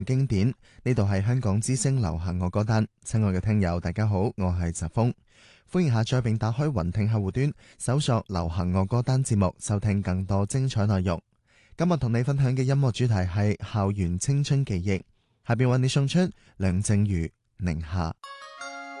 經典。呢度係香港之聲流行樂歌單。親愛嘅聽友大家好，我係澤峰，歡迎下載並打開雲聽客戶端，搜索流行樂歌單節目，收聽更多精彩內容。今日同你分享嘅音樂主題係校園青春記憶，下邊為你送出梁靜茹寧夏。